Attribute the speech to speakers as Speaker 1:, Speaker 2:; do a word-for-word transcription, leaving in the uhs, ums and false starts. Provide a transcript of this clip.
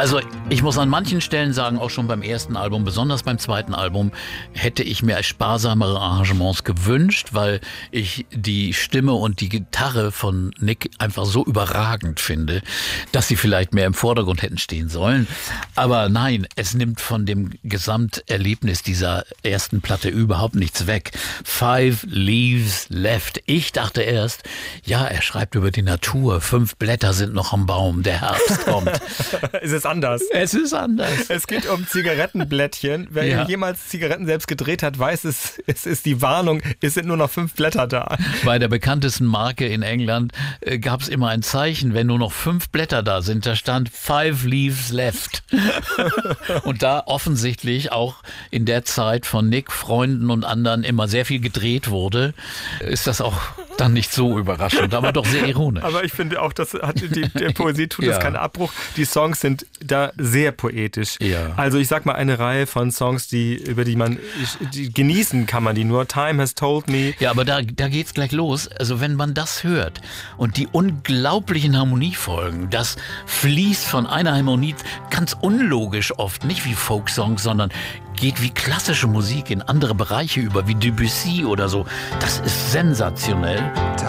Speaker 1: Also ich muss an manchen Stellen sagen, auch schon beim ersten Album, besonders beim zweiten Album, hätte ich mir sparsamere Arrangements gewünscht, weil ich die Stimme und die Gitarre von Nick einfach so überragend finde, dass sie vielleicht mehr im Vordergrund hätten stehen sollen. Aber nein, es nimmt von dem Gesamterlebnis dieser ersten Platte überhaupt nichts weg. Five Leaves Left. Ich dachte erst, ja, er schreibt über die Natur. Fünf Blätter sind noch am Baum, der Herbst kommt.
Speaker 2: Es ist anders.
Speaker 1: Es ist anders.
Speaker 2: Es geht um Zigarettenblättchen. Wer
Speaker 1: Ja.
Speaker 2: jemals Zigaretten selbst gedreht hat, weiß, es, es ist die Warnung, es sind nur noch fünf Blätter da.
Speaker 1: Bei der bekanntesten Marke in England äh, gab es immer ein Zeichen, wenn nur noch fünf Blätter da sind, da stand Five Leaves Left. Und da offensichtlich auch in der Zeit von Nick, Freunden und anderen immer sehr viel gedreht wurde, ist das auch dann nicht so überraschend, aber doch sehr ironisch.
Speaker 2: Aber ich finde auch, das hat die, der Poesie tut
Speaker 1: Ja.
Speaker 2: das keinen Abbruch. Die Songs sind da sehr poetisch.
Speaker 1: Ja.
Speaker 2: Also ich sag mal eine Reihe von Songs, die über die man die genießen kann man die nur. Time Has Told Me.
Speaker 1: Ja, aber da, da geht's gleich los. Also wenn man das hört und die unglaublichen Harmoniefolgen, das fließt von einer Harmonie ganz unlogisch oft, nicht wie Folksongs, sondern geht wie klassische Musik in andere Bereiche über, wie Debussy oder so. Das ist sensationell.